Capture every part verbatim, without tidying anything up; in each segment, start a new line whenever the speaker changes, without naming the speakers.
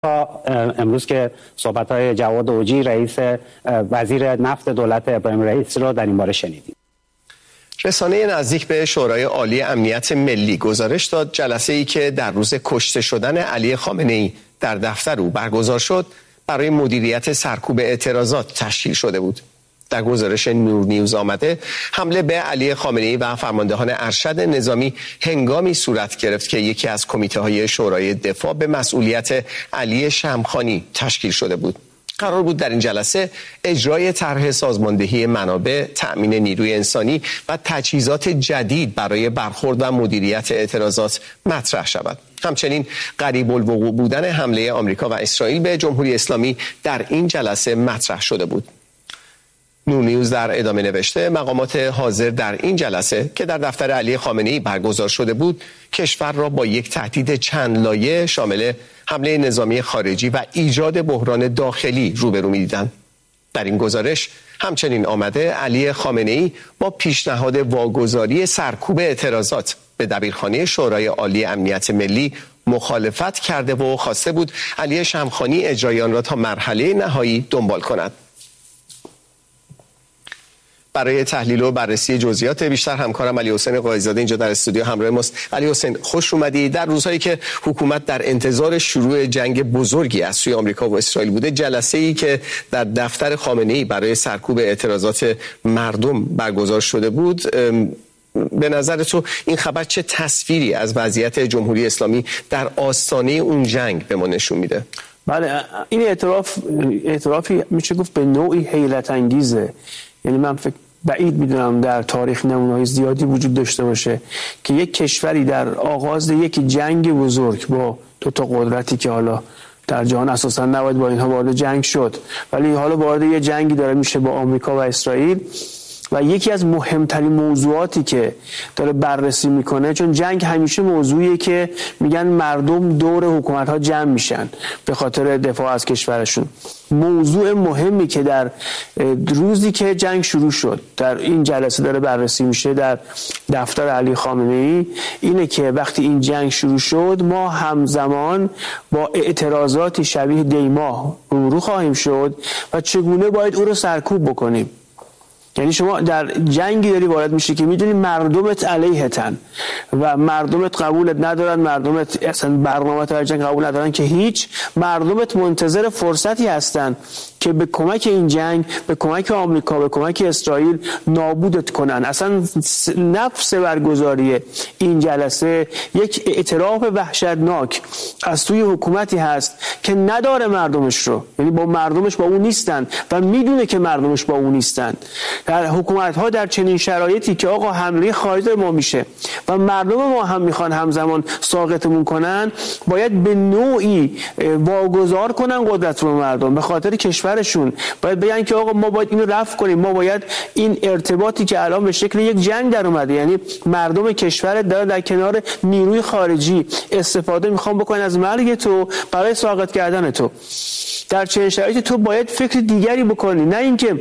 امروز که صحبت‌های جواد اوجی رئیس وزیر نفت دولت ابراهیم رئیسی رو در این باره شنیدیم.
رسانه نزدیک به شورای عالی امنیت ملی گزارش داد جلسه‌ای که در روز کشته شدن علی خامنه‌ای در دفتر او برگزار شد برای مدیریت سرکوب اعتراضات تشکیل شده بود. در گزارش نور نیوز آمده حمله به علی خامنه‌ای و فرماندهان ارشد نظامی هنگامی صورت گرفت که یکی از کمیته‌های شورای دفاع به مسئولیت علی شمخانی تشکیل شده بود. قرار بود در این جلسه اجرای طرح سازماندهی منابع، تأمین نیروی انسانی و تجهیزات جدید برای برخورد و مدیریت اعتراضات مطرح شود. همچنین قریب الوقوع بودن حمله آمریکا و اسرائیل به جمهوری اسلامی در این جلسه مطرح شده بود. نور نیوز در ادامه نوشته مقامات حاضر در این جلسه که در دفتر علی خامنه‌ای برگزار شده بود کشور را با یک تهدید چند لایه شامل حمله نظامی خارجی و ایجاد بحران داخلی روبرو می‌دیدند. در این گزارش همچنین آمده علی خامنه‌ای با پیشنهاد واگذاری سرکوب اعتراضات به دبیرخانه شورای عالی امنیت ملی مخالفت کرده و خواسته بود علی شمخانی اجرای آن را تا مرحله نهایی دنبال کند. برای تحلیل و بررسی جزئیات بیشتر همکارم علی حسین قائزاده اینجا در استودیو همراه ماست. علی حسین خوش اومدی. در روزهایی که حکومت در انتظار شروع جنگ بزرگی از سوی آمریکا و اسرائیل بوده، جلسه‌ای که در دفتر خامنه‌ای برای سرکوب اعتراضات مردم برگزار شده بود، به نظر تو این خبر چه تصویری از وضعیت جمهوری اسلامی در آستانه اون جنگ به ما نشون میده؟
بله، این اعتراف اعترافی میشه گفت به نوعی حیرت انگیزه. یعنی من فکر بعید میدونم در تاریخ نمونه‌های زیادی وجود داشته باشه که یک کشوری در آغاز یک جنگ بزرگ با دو تا قدرتی که حالا در جهان اساسا نباید با اینها وارد جنگ شد، ولی حالا وارد یه جنگی داره میشه با آمریکا و اسرائیل و یکی از مهمترین موضوعاتی که داره بررسی میکنه، چون جنگ همیشه موضوعیه که میگن مردم دور حکومت‌ها جمع میشن به خاطر دفاع از کشورشون. موضوع مهمی که در روزی که جنگ شروع شد در این جلسه داره بررسی میشه در دفتر علی خامنه‌ای اینه که وقتی این جنگ شروع شد ما همزمان با اعتراضاتی شبیه دیماه روبرو خواهیم شد و چگونه باید او رو سرکوب بکنیم. یعنی شما در جنگی داری وارد میشی که میدونی مردمت علیهتن و مردمت قبولت ندارن، مردمت اصلا برنامه برای جنگ قبول ندارن که هیچ، مردمت منتظر فرصتی هستن که به کمک این جنگ، به کمک آمریکا، به کمک اسرائیل نابودت کنن. اصلا نفس برگزاری این جلسه یک اعتراف وحشتناک از سوی حکومتی هست که نداره مردمش رو، یعنی با مردمش با اون نیستن و میدونه که مردمش با اون نیستن. در حکومت ها در چنین شرایطی که آقا حمله خارجی ما میشه و مردم ما هم میخوان همزمان ساقطمون کنن، باید به نوعی واگذار کنن قدرت رو مردم به خاطر کشورشون. باید بگن که آقا ما باید اینو رفع کنیم، ما باید این ارتباطی که الان به شکل یک جنگ در اومده، یعنی مردم کشور داره در کنار نیروی خارجی استفاده میخوان بکنن از مرگ تو برای ساقط کردن تو. در چنین شرایطی تو باید فکر دیگری بکنی، نه اینکه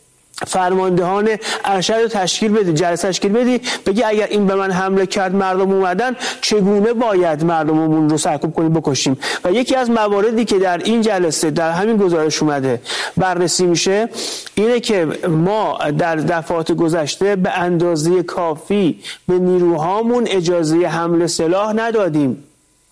فرماندهان ارشد رو تشکیل بدی، جلسه تشکیل بدی، بگی اگر این به من حمله کرد مردم اومدن چگونه باید مردممون رو سرکوب کنیم بکشیم. و یکی از مواردی که در این جلسه در همین گزارش اومده بررسی میشه اینه که ما در دفعات گذشته به اندازه کافی به نیروهامون اجازه حمل سلاح ندادیم.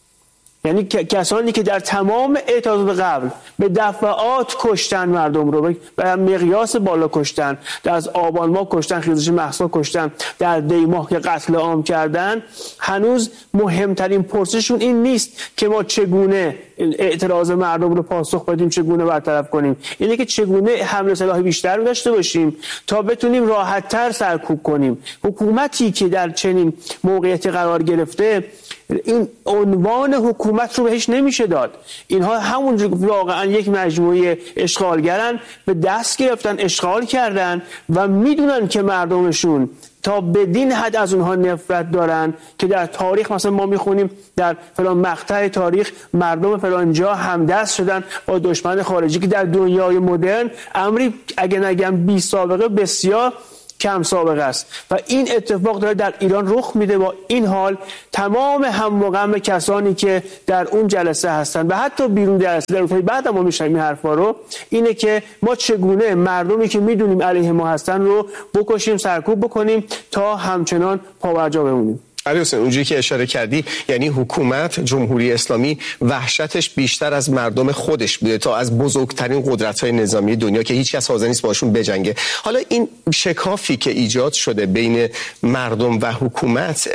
یعنی کسانی که در تمام اعتراضات قبل به دفعات کشتن مردم رو، به مقیاس بالا کشتن، در از آبان ماه کشتن، خیزش مهسا کشتن، در دی ماه که قتل عام کردن، هنوز مهمترین پرسششون این نیست که ما چگونه اعتراض مردم رو پاسخ بدیم، چگونه برطرف کنیم، اینه که چگونه حمله سلاح بیشتر داشته باشیم تا بتونیم راحت‌تر سرکوب کنیم. حکومتی که در چنین موقعیتی قرار گرفته این عنوان حکومت رو بهش نمیشه داد. اینها همونجور واقعا یک مجموعه اشغالگرن، به دست گرفتن، اشغال کردن و میدونن که مردمشون تا بدین حد از اونها نفرت دارن که در تاریخ مثلا ما میخونیم در فلان مقطع تاریخ مردم فلان جا همدست شدن با دشمن خارجی که در دنیای مدرن امری اگه نگم بی سابقه بسیار کم سابقه است و این اتفاق داره در ایران رخ میده. با این حال تمام هم و غم کسانی که در اون جلسه هستن و حتی بیرون جلسه در روزهای بعد ما میشنیم این حرفا رو، اینه که ما چگونه مردمی که میدونیم علیه ما هستن رو بکشیم، سرکوب بکنیم تا همچنان پابرجا بمونیم.
علی حسین، اونجوری که اشاره کردی یعنی حکومت جمهوری اسلامی وحشتش بیشتر از مردم خودش بوده تا از بزرگترین قدرت‌های نظامی دنیا که هیچ کس حاضر نیست باشون بجنگه. حالا این شکافی که ایجاد شده بین مردم و حکومت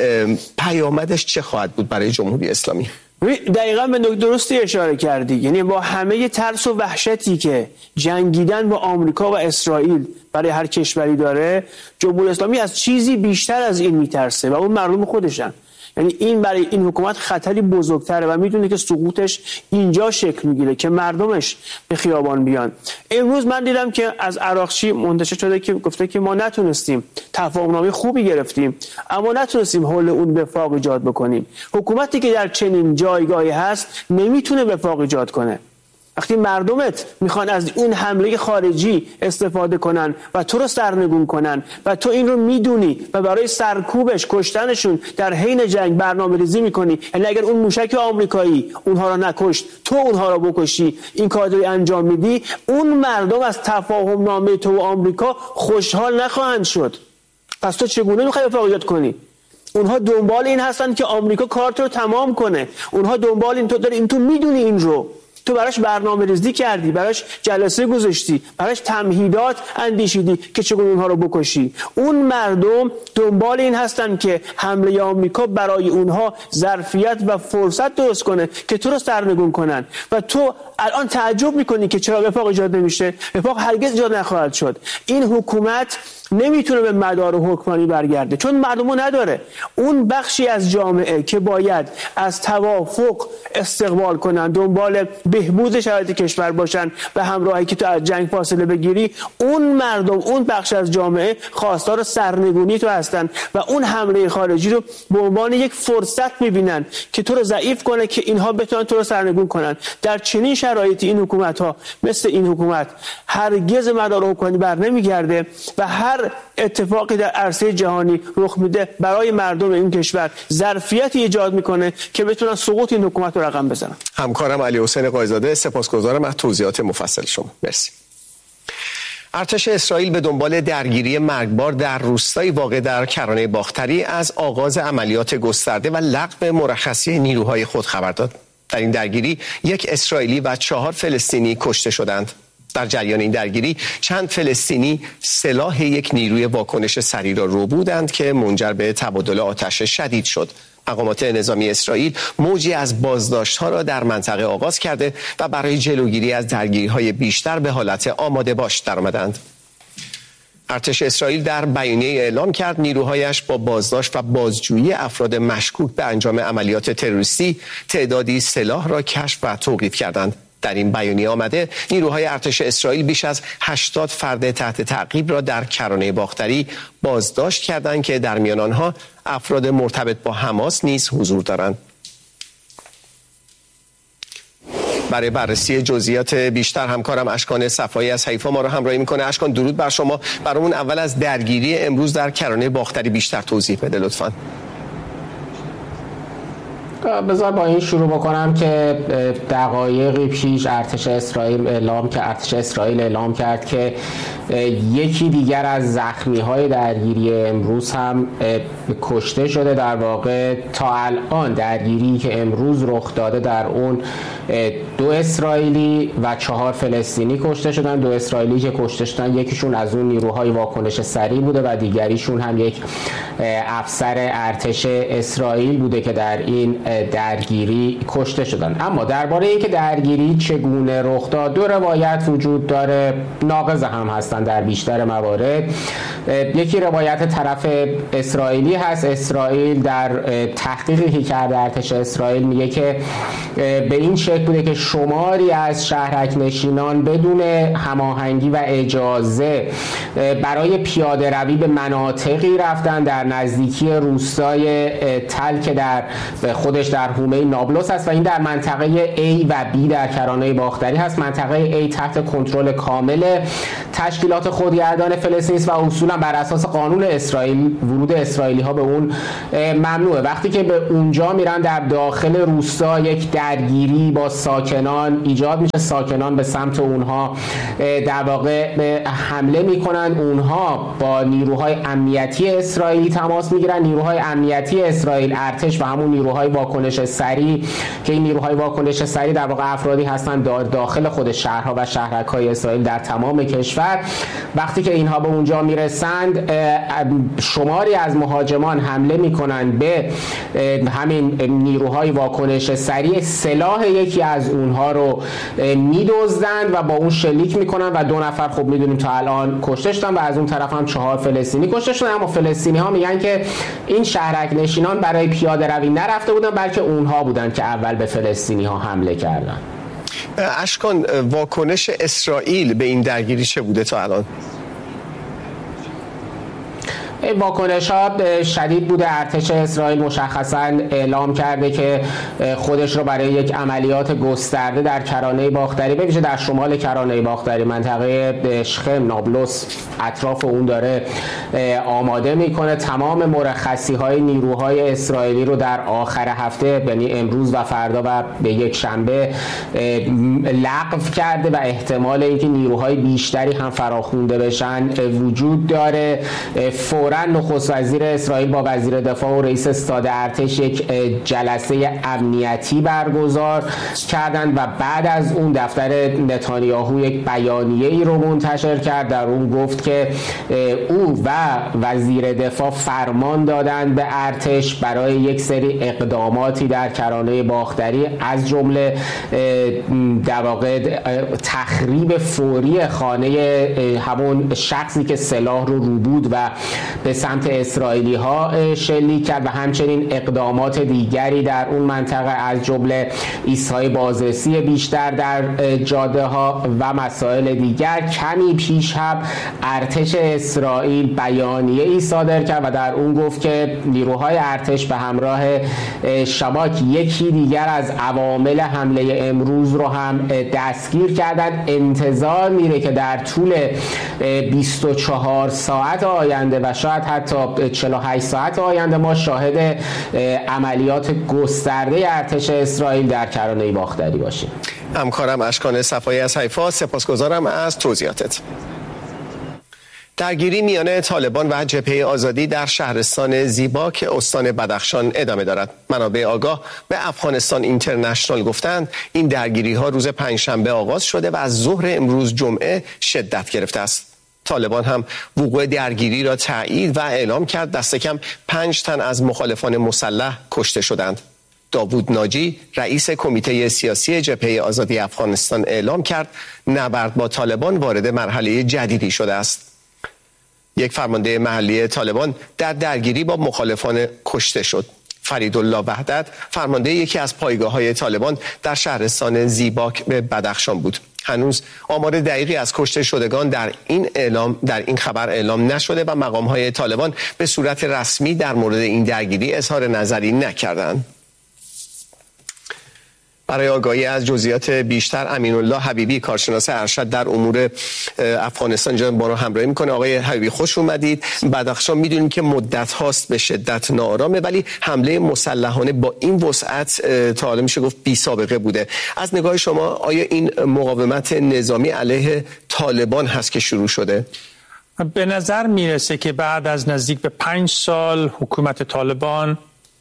پیامدش چه خواهد بود برای جمهوری اسلامی؟
دقیقاً به نکته درستی اشاره کردی. یعنی با همه ترس و وحشتی که جنگیدن با آمریکا و اسرائیل برای هر کشوری داره، جمهوری اسلامی از چیزی بیشتر از این میترسه و اون مردم خودشن. یعنی این برای این حکومت خطری بزرگتره و میدونه که سقوطش اینجا شکل میگیره که مردمش به خیابان بیان. امروز من دیدم که از عراقچی منتشر شده که گفته که ما نتونستیم تفاهم‌نامه خوبی گرفتیم اما نتونستیم حول اون وفاق ایجاد بکنیم. حکومتی که در چنین جایگاهی هست نمیتونه وفاق ایجاد کنه. وقتی مردمت میخوان از اون حمله خارجی استفاده کنن و تو رو سرنگون کنن و تو این رو میدونی و برای سرکوبش، کشتنشون در حین جنگ برنامه ریزی میکنی، یعنی اگر اون موشک آمریکایی اونها رو نکشت تو اونها رو بکشی، این کار رو انجام میدی، اون مردم از تفاهم نامه تو و آمریکا خوشحال نخواهند شد. پس تو چگونه میخوای وفاق ایجاد کنی؟ اونها دنبال این هستن که آمریکا کارت رو تمام کنه. اونها دنبال این تو داری، این تو میدونی این رو، تو براش برنامه ریزی کردی، براش جلسه گذاشتی، براش تمهیدات اندیشیدی که چگونه اونها رو بکشی. اون مردم دنبال این هستن که حمله آمریکا برای اونها ظرفیت و فرصت درست کنه که تو رو سرنگون کنن و تو الان تعجب میکنی که چرا وفاق ایجاد نمیشه. وفاق هرگز ایجاد نخواهد شد. این حکومت نمیتونه به مدار حکمرانی برگرده چون مردمو نداره. اون بخشی از جامعه که باید از توافق استقبال کنن، دنبال بهبود شرایط کشور باشن و همراهی که تو از جنگ فاصله بگیری، اون مردم، اون بخش از جامعه خواستار سرنگونی تو هستن و اون حمله خارجی رو به عنوان یک فرصت میبینن که تو رو ضعیف کنه که اینها بتونن تو رو سرنگون کنن. در چنین شرایطی این حکومت ها مثل این حکومت هرگز مدار حکمرانی بر نمیگرده و هر اتفاقی در عرصه جهانی رخ میده برای مردم این کشور ظرفیتی ایجاد میکنه که بتونن سقوط این حکومت رو رقم بزنن.
همکارم علی حسین قایزاده، سپاسگزارم از توضیحات مفصل شما. مرسی. ارتش اسرائیل به دنبال درگیری مرگبار در روستایی واقع در کرانه باختری از آغاز عملیات گسترده و لغو مرخصی نیروهای خود خبر داد. در این درگیری یک اسرائیلی و چهار فلسطینی کشته شدند. در جریان این درگیری چند فلسطینی سلاح یک نیروی واکنش سریع را رو بودند که منجر به تبادل آتش شدید شد. مقامات نظامی اسرائیل موجی از بازداشت‌ها را در منطقه آغاز کرده و برای جلوگیری از درگیری‌های بیشتر به حالت آماده باش درآمدند. ارتش اسرائیل در بیانیه اعلام کرد نیروهایش با بازداشت و بازجویی افراد مشکوک به انجام عملیات تروریستی تعدادی سلاح را کشف و توقیف کردند. در این بیانیه آمده نیروهای ارتش اسرائیل بیش از هشتاد فرد تحت تعقیب را در کرانه باختری بازداشت کردند که در میان آنها افراد مرتبط با حماس نیز حضور دارند. برای بررسی جزئیات بیشتر همکارم اشکان صفایی از حیفا ما را همراهی میکنه. اشکان، درود بر شما. برامون اول از درگیری امروز در کرانه باختری بیشتر توضیح بده لطفاً.
بذار با این شروع بکنم که دقایقی پیش ارتش اسرائیل اعلام که ارتش اسرائیل اعلام کرد که یکی دیگر از زخمی‌های درگیری امروز هم کشته شده. در واقع تا الان درگیری که امروز رخ داده در اون دو اسرائیلی و چهار فلسطینی کشته شدن. دو اسرائیلی که کشته شدن یکیشون از اون نیروهای واکنش سریع بوده و دیگریشون هم یک افسر ارتش اسرائیل بوده که در این درگیری کشته شدن. اما درباره اینکه درگیری چگونه رخ داد دو روایت وجود داره، ناقض هم هستن در بیشتر موارد. یکی روایت طرف اسرائیلی هست. اسرائیل در تحقیقی که کرده ارتش اسرائیل میگه که به این شکل بوده که شماری از شهرک نشینان بدون هماهنگی و اجازه برای پیاده روی به مناطقی رفتن در نزدیکی روستای تل که در خودش در حومه نابلس است و این در منطقه A و B در کرانه باختری هست. منطقه A تحت کنترل کامل تشکیلات خودگردان فلسطین و اصولا بر اساس قانون اسرائیل ورود اسرائیلی ها به اون ممنوعه. وقتی که به اونجا میرن در داخل روستا یک درگیری با ساکنان ایجاد میشه، ساکنان به سمت اونها در واقع حمله میکنن، اونها با نیروهای امنیتی اسرائیلی تماس میگیرن، نیروهای امنیتی اسرائیل، ارتش و همون نیروهای واکنش سریع که این نیروهای واکنش سریع در واقع افرادی هستن داخل خود شهرها و شهرک‌های اسرائیل در تمام کشور، وقتی که اینها به اونجا میرسند شماری از مهاجمان حمله میکنن به همین نیروهای واکنش سریع، سلاح یکی از اونها رو میدزدند و با اون شلیک میکنن و دو نفر خب میدونیم تا الان کشته شدن و از اون طرف هم چهار فلسطینی کشته شدن. اما فلسطینی ها میگن که این شهرک نشینان برای پیاده روی نرفته بودن بلکه اونها بودن که اول به فلسطینی ها حمله کردن.
اشکان، واکنش اسرائیل به این درگیری چه بوده تا الان؟
واکنش ها شدید بوده. ارتش اسرائیل مشخصا اعلام کرده که خودش رو برای یک عملیات گسترده در کرانه باختری، به ویژه در شمال کرانه باختری، منطقه شخم، نابلس، اطراف اون داره آماده میکنه. تمام مرخصی های نیروهای اسرائیلی رو در آخر هفته، یعنی امروز و فردا و به یک شنبه لغو کرده و احتمال اینکه نیروهای بیشتری هم فراخوانده بشن وجود داره. فوراً نخست وزیر اسرائیل با وزیر دفاع و رئیس استاد ارتش یک جلسه امنیتی برگزار کردند و بعد از اون دفتر نتانیاهو یک بیانیه ای رو منتشر کرد. در اون گفت که او و وزیر دفاع فرمان دادند به ارتش برای یک سری اقداماتی در کرانه باختری، از جمله در واقع تخریب فوری خانه همون شخصی که سلاح رو رو بود و به سمت اسرائیلی ها شلیک کرد و همچنین اقدامات دیگری در اون منطقه، از جمله ایستگاه بازرسی بیشتر در جاده ها و مسائل دیگر. کمی پیش هم ارتش اسرائیل بیانیه ای صادر کرد و در اون گفت که نیروهای ارتش به همراه شباک یکی دیگر از عوامل حمله امروز رو هم دستگیر کردند. انتظار میره که در طول بیست و چهار ساعت آینده و شاید حتی چهل و هشت ساعت آینده ما شاهد عملیات گسترده ارتش اسرائیل در کرانه باختری باشیم.
همکارم اشکان صفایی از حیفا، سپاسگزارم از توضیحاتت. درگیری میان طالبان و جبهه آزادی در شهرستان زیباک استان بدخشان ادامه دارد. منابع آگاه به افغانستان اینترنشنال گفتند این درگیری ها روز پنجشنبه آغاز شده و از ظهر امروز جمعه شدت گرفته است. طالبان هم وقوع درگیری را تایید و اعلام کرد. دست کم پنج تن از مخالفان مسلح کشته شدند. داوود ناجی رئیس کمیته سیاسی جبهه آزادی افغانستان اعلام کرد نبرد با طالبان وارد مرحله جدیدی شده است. یک فرمانده محلی طالبان در درگیری با مخالفان کشته شد. فریدالله وحدت فرمانده یکی از پایگاه‌های طالبان در شهرستان زیباک به بدخشان بود. هنوز آمار دقیقی از کشته شدگان در این اعلام در این خبر اعلام نشده و مقام‌های طالبان به صورت رسمی در مورد این درگیری اظهار نظری نکردند. برای آگاهی از جزئیات بیشتر امین الله حبیبی کارشناس ارشد در امور افغانستان جان با ما همراهی میکنه. آقای حبیبی خوش اومدید. بدخشان میدونیم که مدت هاست به شدت ناآرامه، ولی حمله مسلحانه با این وسعت تا حالا میشه گفت بی سابقه بوده. از نگاه شما آیا این مقاومت نظامی علیه طالبان هست که شروع شده؟
به نظر میرسه که بعد از نزدیک به پنج سال حکومت طالبان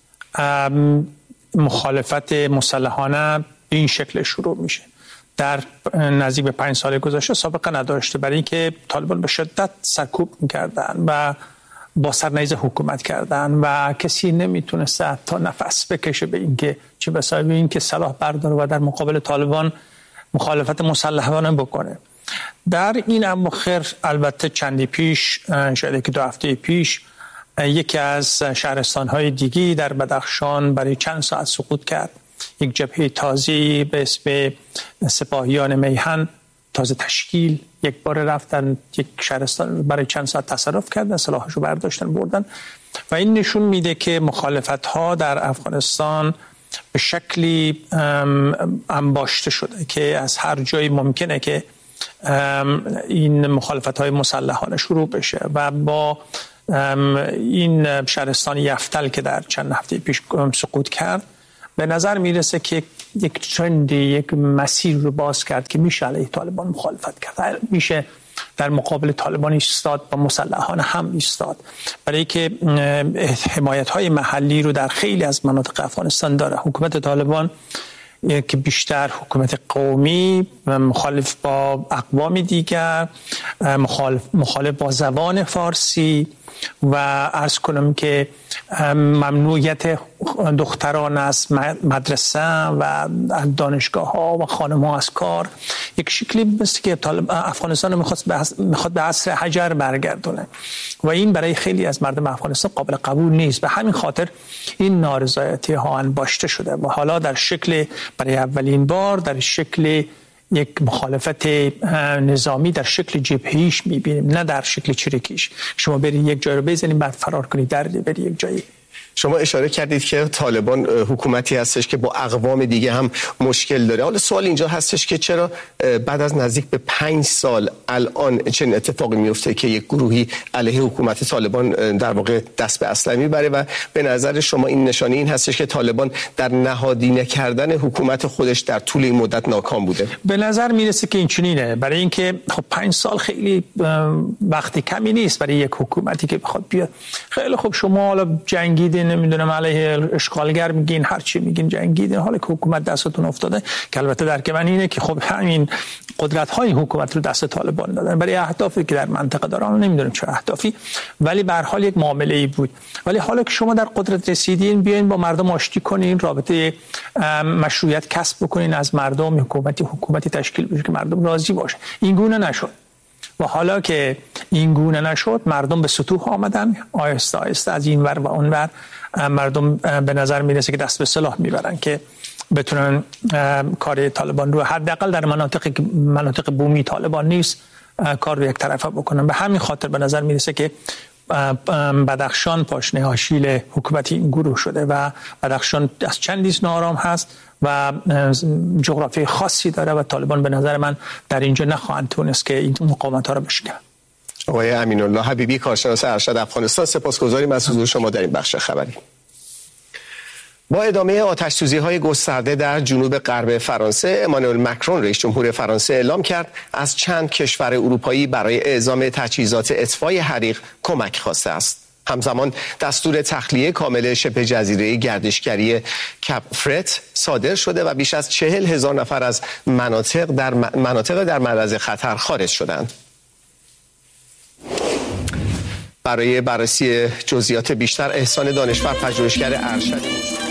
مخالفت مسلحانه به این شکل شروع میشه. در نزدیک به پنج سال گذشته سابقه نداشته، برای اینکه طالبان به شدت سرکوب میکردن و با سرنیزه حکومت کردن و کسی نمیتونسته تا نفس بکشه به اینکه چه بسا به اینکه سلاح برداره و در مقابل طالبان مخالفت مسلحانه بکنه. در این اواخر البته چندی پیش، شاید که دو هفته پیش، یکی از شهرستان‌های دیگی در بدخشان برای چند ساعت سقوط کرد. یک جبهه تازه‌ای به اسم سپاهیان میهن تازه تشکیل یک بار رفتن یک شهرستان برای چند ساعت تصرف کردن، سلاحشو برداشتن بردن و این نشون میده که مخالفت‌ها در افغانستان به شکلی انباشته شده که از هر جایی ممکنه که این مخالفت‌های مسلحانه شروع بشه و با این شهرستان یفتل که در چند هفته پیش سقوط کرد به نظر میرسه که یک ترند، یک مسیر رو باز کرد که میشه علیه طالبان مخالفت کرد، میشه در مقابل طالبان ایستاد، با مسلحانه هم ایستاد، برای که حمایت‌های محلی رو در خیلی از مناطق افغانستان داره. حکومت طالبان که بیشتر حکومت قومی، مخالف با اقوام دیگر، مخالف, مخالف با زبان فارسی و عرض کنم که ممنوعیت دختران از مدرسه و دانشگاه ها و خانم ها از کار، یک شکلی مثل که افغانستان میخواد به عصر حجر برگردونه و این برای خیلی از مردم افغانستان قابل قبول نیست. به همین خاطر این نارضایتی ها انباشته شده و حالا در شکل برای اولین بار در شکل یک مخالفت نظامی در شکل جبهه‌ایش می‌بینیم، نه در شکل چریکیش. شما برید یک جای رو بزنید بعد فرار کنید در برید یک جایی.
شما اشاره کردید که طالبان حکومتی هستش که با اقوام دیگه هم مشکل داره. حالا سوال اینجا هستش که چرا بعد از نزدیک به پنج سال الان چنین اتفاقی میفته که یک گروهی علیه حکومت طالبان در واقع دست به اسلحه میبره و به نظر شما این نشانه این هستش که طالبان در نهادینه کردن حکومت خودش در طول این مدت ناکام بوده؟
به نظر میرسه که این چنینه، برای اینکه خب پنج سال خیلی وقتی کمی نیست برای یک حکومتی که بخواد بیاد. خیلی خب شما حالا جنگیدین، نمیدونم علیه اشغالگر میگین، هر چی میگین جنگیدین، حالا که حکومت دستتون افتاده، که البته درک من اینه که خب همین قدرت های حکومت رو دست طالبان دادن برای اهدافی که در منطقه دارن، نمیدونم چه اهدافی، ولی به هر حال یک معامله ای بود. ولی حالا که شما در قدرت رسیدین، بیاین با مردم آشتی کنین، رابطه مشروعیت کسب بکنین از مردم، حکومتی حکومتی تشکیل بشه که مردم راضی باشه. این گونه نشد و حالا که این گونه نشد، مردم به سطوح آمدن، آهسته آهسته از این ور و اون ور مردم به نظر میرسه که دست به سلاح میبرن که بتونن کار طالبان رو حداقل در مناطق مناطق بومی طالبان نیست کار رو یک طرفه بکنن. به همین خاطر به نظر میرسه که بدخشان پاشنه آشیل حکومتی این گروه شده و بدخشان از چندیز ناآرام هست و جغرافی خاصی داره و طالبان به نظر من در اینجا نخواهند تونست که این مقاومت ها رو بشکنن.
آقای امین الله حبیبی، کارشناس ارشد افغانستان، سپاسگزاریم از حضور شما در این بخش خبری. با ادامه آتش‌سوزی‌های گسترده در جنوب غرب فرانسه، امانوئل مکرون رئیس جمهور فرانسه اعلام کرد از چند کشور اروپایی برای اعزام تجهیزات اطفای حریق کمک خواسته است. همزمان دستور تخلیه کامل شبه جزیره گردشگری کپ فرت صادر شده و بیش از چهل هزار نفر از مناطق در مناطق در معرض خطر خارج شدند. برای بررسی جزئیات بیشتر، احسان دانشور، پژوهشگر ارشد